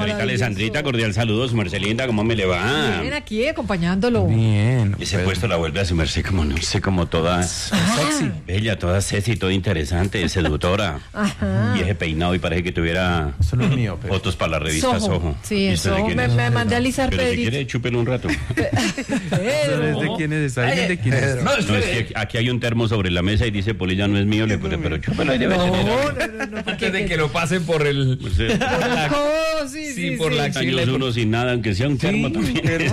Señorita Alessandrita, cordial saludo, su merced linda, ¿cómo me le va? Bien, aquí acompañándolo. Bien. Ese puesto la vuelve a su merced como, no sé, como toda Sexy. bella, toda sexy, toda interesante, seductora. Y ese peinado y parece que tuviera Eso no es mío, pero... fotos para la revista Soho. Sí, ¿Y usted de eso quién me es? mandé a alisar Pero si Pedrito. quiere, chúpelo un rato. Pedro. ¿De quién es? ¿Alguien de quién es? No, es que aquí hay un termo sobre la mesa y dice, Polilla no es mío, le puse, pero chúpelo ahí debe tener. No, Antes de que lo pasen por el... Pues, Oh, sí, por la axila. años uno sin nada, aunque sea un termo también.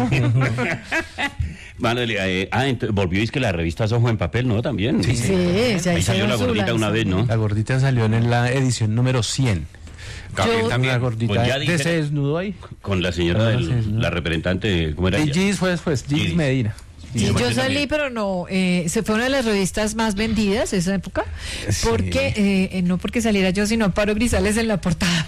Vale, entonces, volvió y es que la revista Soho en papel, ¿no? También. Sí, ya Ahí salió la gordita una vez, ¿no? La gordita salió en la edición número 100. Gabriel La también. gordita Pues ya de dije- se desnudó ahí. Con la señora, la representante, ¿cómo era Y ella? Gis fue después, Gis Gis. Medina. Sí, Yo yo también. salí, pero no, se fue una de las revistas más vendidas esa época, Sí. porque, no porque saliera yo, sino Amparo Grisales en la portada.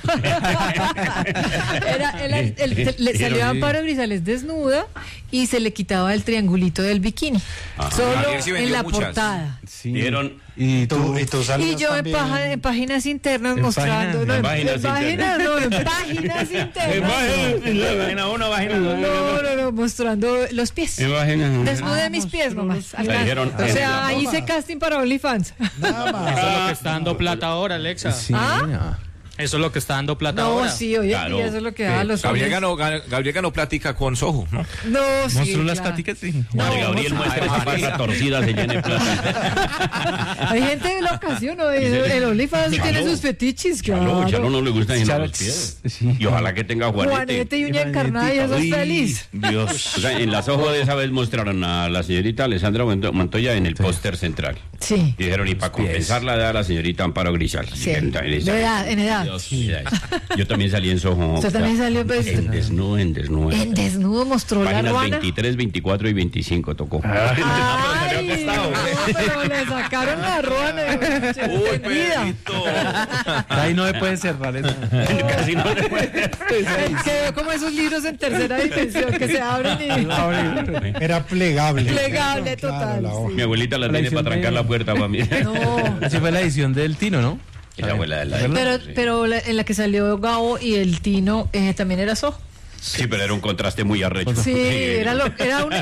Le salió a Amparo Grisales desnuda y se le quitaba el triangulito del bikini, solo Javier sí en vendió la muchas. portada. Sí. Dieron- Y tú Y yo en páginas internas En mostrando, páginas, no, en en páginas páginas, no, en páginas internas. Página 1, página 2. No, mostrando los pies. Desnudé mis pies nomás. Le dijeron- O sea, ahí hice casting para OnlyFans. Eso es lo que está dando plata ahora, Alexa. Sí, ¿Ah? no. Eso es lo que está dando plata No, ahora. sí, hoy en Claro. día eso es lo que da los Gabriel hombres. ganó plática con Soho, ¿no? No, sí, Mostró las claro. pláticas, sí. Madre Gabriel muestra esa pata torcida, se llena de plata. Hay gente de la ocasión, ¿no? El OnlyFans tiene sus fetiches, Chalo, claro. no le gusta ni Chalo, los pies. sí. Y ojalá que tenga Juanete Juanete. y uña encarnada y eso es feliz. Dios. O sea, en las ojos de esa vez mostraron a la señorita Alessandra Montoya en el póster central. Sí. Y dijeron, y para compensarla da a la señorita Amparo Grisal. Sí. En edad. Dios, mira, yo también salí en Soho. Usted también salió, pues, En desnudo. En desnudo mostró la Páginas ruana. 23, 24 y 25 tocó. Ay, no, pero le sacaron la ruana. Uy, Tendida. Pedrito. Ahí no me puede cerrar eso. Casi no le puede. Quedó como esos libros en tercera dimensión que se abren y Era plegable. plegable total. la hoja. Mi abuelita la La tiene edición para trancar de- la puerta para mí. No. Así fue la edición del Tino, ¿no? Es la abuela de la Pero en la que salió Gabo y el Tino también era Soho. Sí, pero era un contraste muy arrecho. Sí, era lo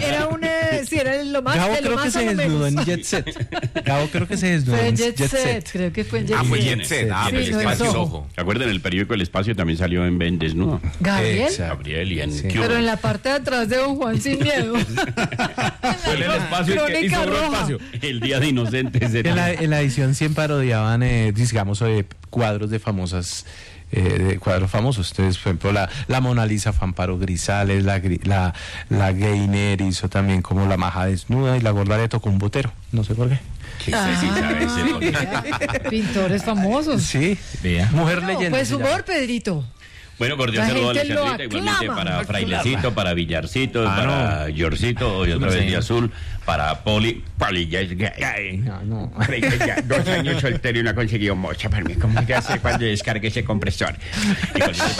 más Gabo de lo creo que más se a lo desnudó menos. en Jet Set. Gabo creo que se desnudó Fue en Jet Set, creo que fue en Jet Ah, fue Set. Jet Set. Ah, Sí, pues no el es espacio Soho. Soho. ¿Se acuerdan? El periódico El Espacio también salió en desnudo. Gabriel, Exacto. Gabriel y en Sí. Q. pero en la parte de atrás de Don Juan sin miedo. Fue en el espacio y Crónica sobró roja. espacio. El Día de Inocentes. En la edición 100 parodiaban, digamos, cuadros de famosas, de cuadros famosos. Entonces, por ejemplo, la Mona Lisa fue Amparo Grisales, la Gainer hizo también como la maja desnuda y la gorda le tocó un botero. No sé por qué. Sí, sabe ese porque- Pintores famosos. Sí, Vea. mujer No, leyenda. pues se humor, llama. Pedrito. Bueno, cordial La saludo a gente lo Alexandrita, igualmente aclama. para Frailecito, para Villarcito, para Yorcito, y otra No vez sé. de azul, para Poli ya es gay. No. Creí que ya 2 años soltero y no ha conseguido mocha para mí. ¿Cómo que hace cuando descargue ese compresor? Y con eso-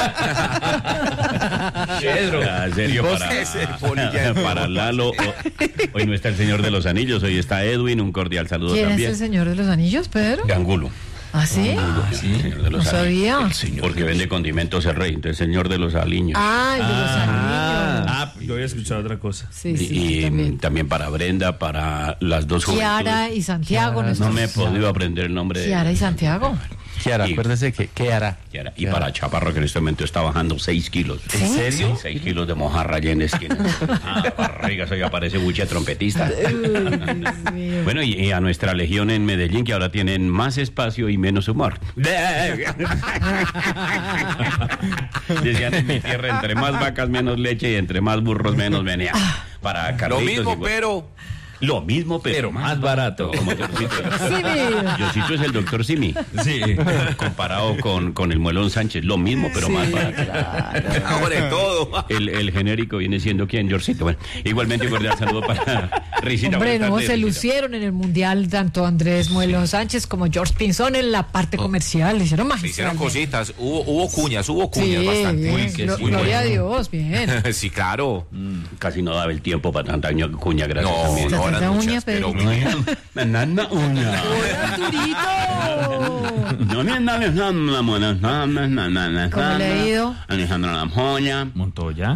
Pedro. En serio, ¿Vos qué es el Poli ya? para Lalo. Hoy no está el Señor de los Anillos, hoy está Edwin, un cordial saludo ¿Quién es también. el Señor de los Anillos, Pedro? Gangulo. ¿Ah, sí? El Señor de los No sabía. Anillos. Porque vende condimentos el rey, entonces Señor de los Aliños. Ah, el de los anillos. Yo había escuchado otra cosa. Sí, sí, Y también. también para Brenda, para las dos Kiara juventudes. y Santiago. No me he podido aprender el nombre de Kiara y Santiago. Kiara, Y- acuérdese que ¿qué hará? Kiara. Y para Chaparro, que en este momento está bajando 6 kilos. ¿En serio? 6 kilos de mojarra allá en la esquina. Barriga, eso ya parece buche trompetista. Bueno, y a nuestra legión en Medellín, que ahora tienen más espacio y menos humor. Decían en mi tierra, entre más vacas, menos leche, y entre más burros, menos venía. Para Lo Carlitos, mismo, igual. pero... Lo mismo, pero más barato. Como Diosito. Sí, mi. Diosito es el doctor Simi. Sí. Comparado con el Muelón Sánchez. Lo mismo, pero más barato. Sobre todo. El genérico viene siendo ¿quién? Georgito. Bueno, igualmente un cordial saludo para Risita. Hombre, buenas no, tardes, se Risita. lucieron en el Mundial tanto Andrés Muelón Sánchez como George Pinzón en la parte comercial. Le hicieron Se hicieron magistralmente. cositas. Hubo cuñas Sí, bastante. bien. Uy, que sí, Gloria a bueno. Dios, bien. Sí, claro. Casi no daba el tiempo para tanta cuña, gracias No, también. no, la uña, muchas, pero Pedrito. Nana uña. ¡Hola, Arturito! ¿Cómo le ha ido? Alejandro Lamjoña. Montoya.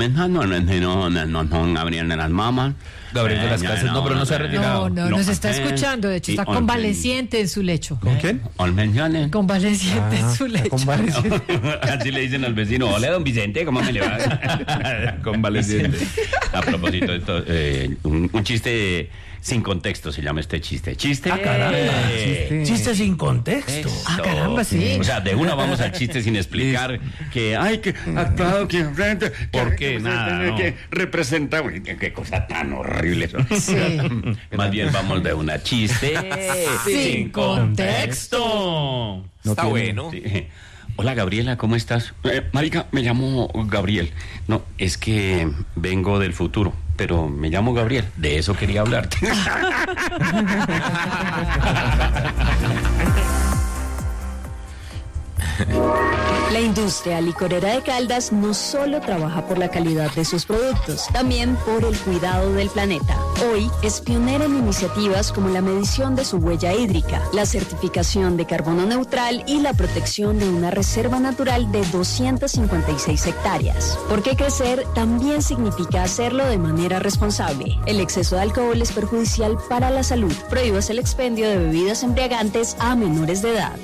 Gabriel de las Mamas. Gabriel de las Casas, no, pero no se ha retirado. No, nos está escuchando. De hecho, está convaleciente en su lecho. ¿Con quién? Olmeñones. Convaleciente en su lecho. Así le dicen al vecino. Hola, don Vicente, ¿cómo me le va? Convaleciente. A propósito de esto, un chiste sin contexto se llama este chiste. Chiste. Chiste sin contexto. Ah, caramba, sí. O sea, de una vamos al chiste sin explicar que hay que actuado que ¿Por qué? Nada, no. que representa. Uy, qué cosa tan horrible. Sí. Más bien vamos de una chiste Sin contexto. Está bueno. Sí. Hola Gabriela, ¿cómo estás? Marica, me llamo Gabriel. No, es que vengo del futuro, pero me llamo Gabriel. De eso quería hablarte. La industria licorera de Caldas no solo trabaja por la calidad de sus productos, también por el cuidado del planeta. Hoy es pionera en iniciativas como la medición de su huella hídrica, la certificación de carbono neutral y la protección de una reserva natural de 256 hectáreas. Porque crecer también significa hacerlo de manera responsable. El exceso de alcohol es perjudicial para la salud. Prohíbas el expendio de bebidas embriagantes a menores de edad.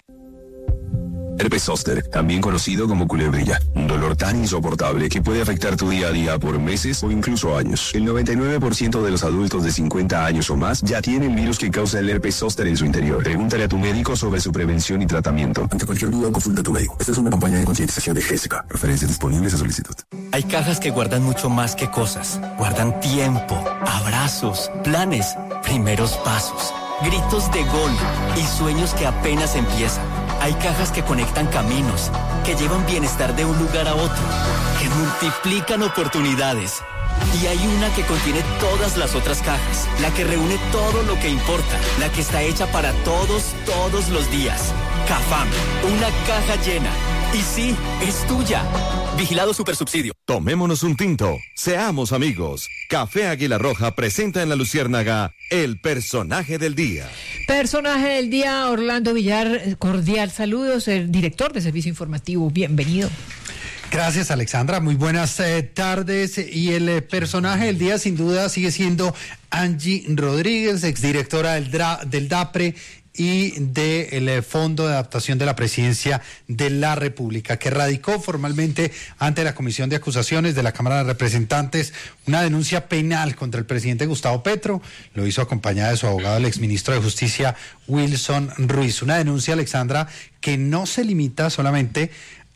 Herpes zóster, también conocido como culebrilla, un dolor tan insoportable que puede afectar tu día a día por meses o incluso años. El 99% de los adultos de 50 años o más ya tienen el virus que causa el herpes zóster en su interior. Pregúntale a tu médico sobre su prevención y tratamiento. Ante cualquier duda, consulta a tu médico. Esta es una campaña de concientización de Jessica. Referencias disponibles a solicitud. Hay cajas que guardan mucho más que cosas. Guardan tiempo, abrazos, planes, primeros pasos, gritos de gol y sueños que apenas empiezan. Hay cajas que conectan caminos, que llevan bienestar de un lugar a otro, que multiplican oportunidades. Y hay una que contiene todas las otras cajas, la que reúne todo lo que importa, la que está hecha para todos los días. Cafam, una caja llena. Y sí, es tuya. Vigilado Supersubsidio. Tomémonos un tinto, seamos amigos. Café Águila Roja presenta en La Luciérnaga el personaje del día. Personaje del día, Orlando Villar, cordial saludos, el director de Servicio Informativo, bienvenido. Gracias, Alexandra, muy buenas tardes. Y el personaje del día sin duda sigue siendo Angie Rodríguez, exdirectora del DAPRE y del Fondo de Adaptación de la Presidencia de la República, que radicó formalmente ante la Comisión de Acusaciones de la Cámara de Representantes una denuncia penal contra el presidente Gustavo Petro. Lo hizo acompañada de su abogado, el exministro de Justicia, Wilson Ruiz. Una denuncia, Alexandra, que no se limita solamente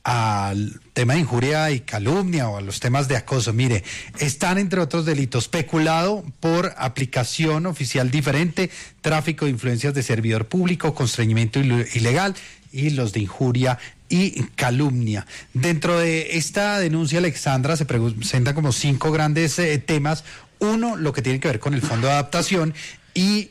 al tema de injuria y calumnia o a los temas de acoso. Mire, están entre otros delitos peculado por aplicación oficial diferente, tráfico de influencias de servidor público, constreñimiento ilegal y los de injuria y calumnia. Dentro de esta denuncia, Alexandra, se presentan como 5 grandes temas. Uno, lo que tiene que ver con el Fondo de Adaptación y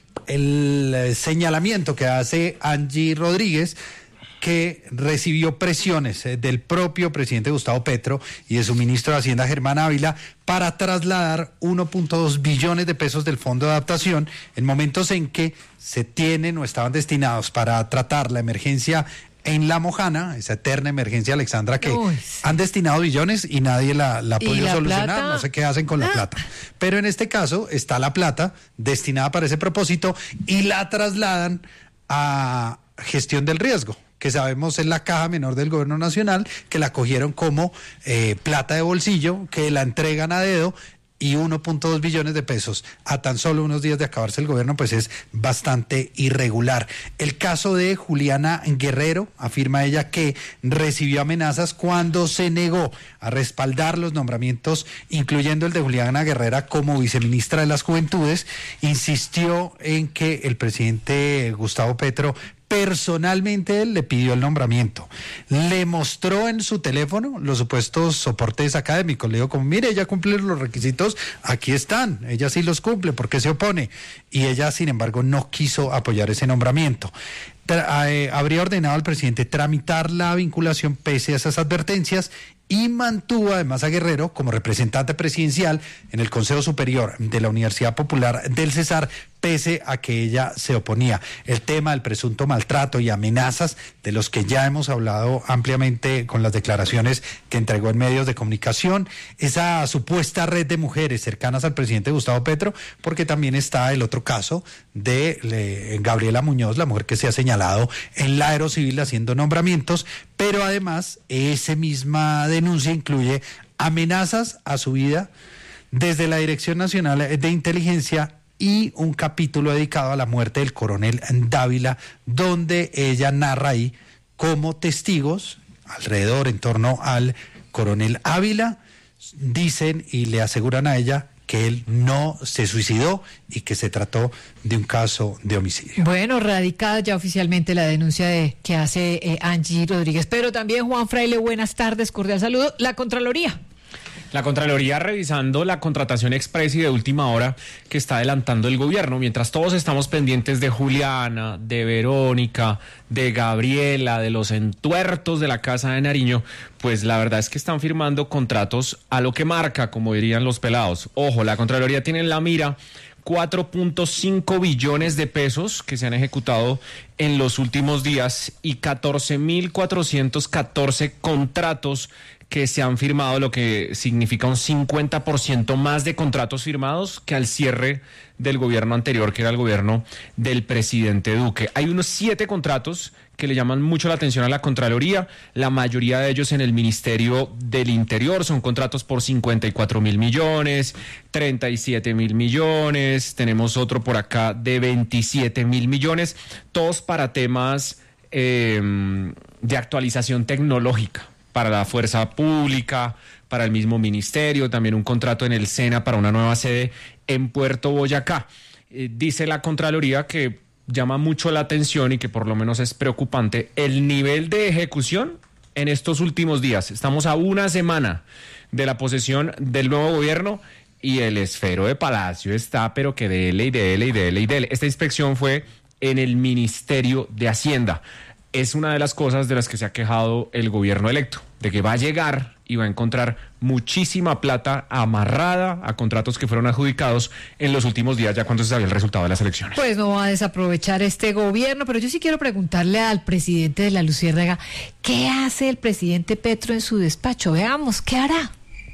el señalamiento que hace Angie Rodríguez, que recibió presiones del propio presidente Gustavo Petro y de su ministro de Hacienda, Germán Ávila, para trasladar 1.2 billones de pesos del Fondo de Adaptación en momentos en que se tienen o estaban destinados para tratar la emergencia en La Mojana, esa eterna emergencia, Alexandra, que han destinado billones y nadie la ha podido solucionar, plata? No sé qué hacen con la plata. Pero en este caso está la plata destinada para ese propósito y la trasladan a gestión del riesgo, que sabemos es la caja menor del gobierno nacional, que la cogieron como plata de bolsillo, que la entregan a dedo, y 1.2 billones de pesos a tan solo unos días de acabarse el gobierno, pues es bastante irregular. El caso de Juliana Guerrero, afirma ella que recibió amenazas cuando se negó a respaldar los nombramientos, incluyendo el de Juliana Guerrero como viceministra de las Juventudes. Insistió en que el presidente Gustavo Petro personalmente él le pidió el nombramiento, le mostró en su teléfono los supuestos soportes académicos, le dijo como, mire, ella cumple los requisitos, aquí están, ella sí los cumple, ¿por qué se opone? Y ella, sin embargo, no quiso apoyar ese nombramiento. Habría ordenado al presidente tramitar la vinculación pese a esas advertencias y mantuvo además a Guerrero como representante presidencial en el Consejo Superior de la Universidad Popular del Cesar, pese a que ella se oponía. El tema del presunto maltrato y amenazas, de los que ya hemos hablado ampliamente con las declaraciones que entregó en medios de comunicación, esa supuesta red de mujeres cercanas al presidente Gustavo Petro, porque también está el otro caso de Gabriela Muñoz, la mujer que se ha señalado en la Aerocivil haciendo nombramientos, pero además esa misma denuncia incluye amenazas a su vida desde la Dirección Nacional de Inteligencia y un capítulo dedicado a la muerte del coronel Dávila, donde ella narra ahí como testigos alrededor en torno al coronel Ávila dicen y le aseguran a ella que él no se suicidó y que se trató de un caso de homicidio. Bueno, radicada ya oficialmente la denuncia que hace Angie Rodríguez, pero también Juan Fraile, buenas tardes, cordial saludo. La Contraloría. La Contraloría revisando la contratación express y de última hora que está adelantando el gobierno, mientras todos estamos pendientes de Juliana, de Verónica, de Gabriela, de los entuertos de la Casa de Nariño, pues la verdad es que están firmando contratos a lo que marca, como dirían los pelados. Ojo, la Contraloría tiene en la mira 4.5 billones de pesos que se han ejecutado en los últimos días y 14.414 contratos que se han firmado, lo que significa un 50% más de contratos firmados que al cierre del gobierno anterior, que era el gobierno del presidente Duque. Hay unos 7 contratos que le llaman mucho la atención a la Contraloría, la mayoría de ellos en el Ministerio del Interior, son contratos por 54.000 millones, 37.000 millones, tenemos otro por acá de 27.000 millones, todos para temas de actualización tecnológica, para la fuerza pública, para el mismo ministerio, también un contrato en el SENA para una nueva sede en Puerto Boyacá. Dice la Contraloría que llama mucho la atención y que por lo menos es preocupante el nivel de ejecución en estos últimos días. Estamos a una semana de la posesión del nuevo gobierno y el esfero de Palacio está, pero que dele y dele y dele y dele. Esta inspección fue en el Ministerio de Hacienda. Es una de las cosas de las que se ha quejado el gobierno electo, de que va a llegar y va a encontrar muchísima plata amarrada a contratos que fueron adjudicados en los últimos días, ya cuando se sabía el resultado de las elecciones. Pues no va a desaprovechar este gobierno, pero yo sí quiero preguntarle al presidente de la Luciérnaga, ¿qué hace el presidente Petro en su despacho? Veamos, ¿qué hará?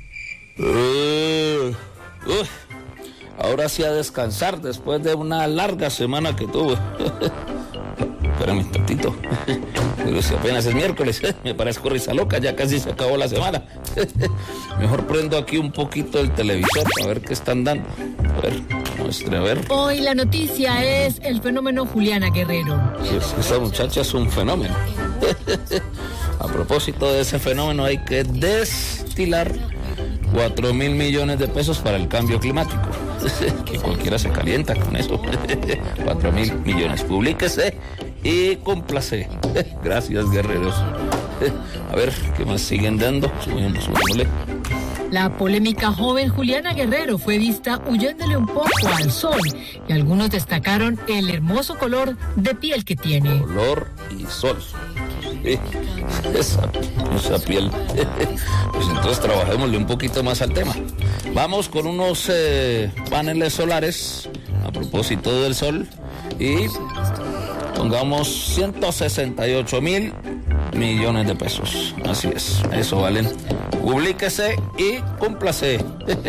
Ahora sí a descansar después de una larga semana que tuve. Espérame un tantito. Pero si apenas es miércoles, me parezco risa loca, ya casi se acabó la semana. Mejor prendo aquí un poquito el televisor a ver qué están dando. A ver, muestre, a ver. Hoy la noticia es el fenómeno Juliana Guerrero. Sí, es que esa muchacha es un fenómeno. A propósito de ese fenómeno, hay que destilar 4.000 millones de pesos para el cambio climático. Que cualquiera se calienta con eso. 4.000 millones. Publíquese y cúmplase. Gracias, guerreros. A ver, ¿qué más siguen dando? Subámosle. La polémica joven Juliana Guerrero fue vista huyéndole un poco al sol y algunos destacaron el hermoso color de piel que tiene. Color y sol. Esa piel. Pues entonces trabajémosle un poquito más al tema. Vamos con unos paneles solares a propósito del sol y pongamos 168.000 millones de pesos. Así es, eso valen. Publíquese y cúmplase.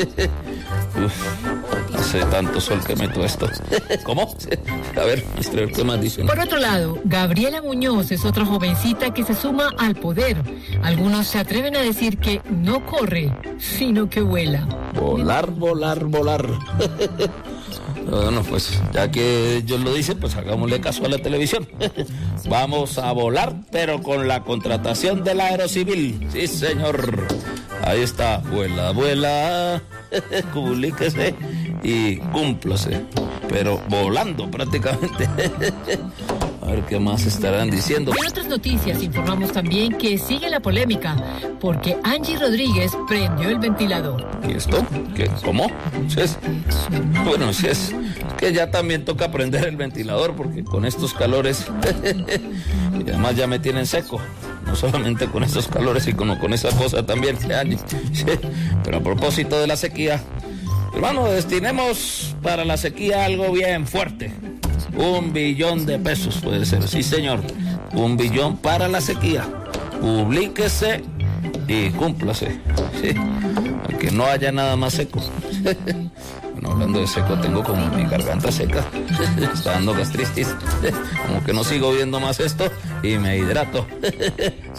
Hace tanto sol que meto esto. ¿Cómo? A ver, ¿qué más dicen? Por otro lado, Gabriela Muñoz es otra jovencita que se suma al poder. Algunos se atreven a decir que no corre, sino que vuela. Volar, volar, volar. Bueno, pues ya que ellos lo dicen, pues hagámosle caso a la televisión. Vamos a volar, pero con la contratación de la Aerocivil. Sí, señor. Ahí está. Vuela, vuela. Publíquese y cúmplase. Pero volando prácticamente. A ver qué más estarán diciendo. En otras noticias informamos también que sigue la polémica porque Angie Rodríguez prendió el ventilador. ¿Y esto? ¿Qué? ¿Cómo? Bueno, si es que ya también toca prender el ventilador porque con estos calores y además ya me tienen seco. no solamente con esos calores, sino con esa cosa también. Pero a propósito de la sequía, hermano, destinemos para la sequía algo bien fuerte. 1 billón de pesos puede ser, sí señor, 1 billón para la sequía. Publíquese y cúmplase, sí, que no haya nada más seco. Bueno, hablando de seco, tengo como mi garganta seca, está dando gastritis, como que no sigo viendo más esto y me hidrato.